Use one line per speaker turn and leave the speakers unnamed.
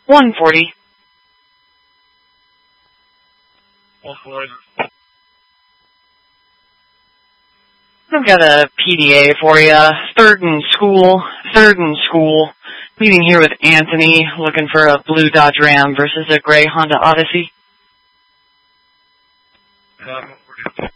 140.
140.
I've got a PDA for you. Third and school. Meeting here with Anthony, looking for a blue Dodge Ram versus a gray Honda Odyssey.
140.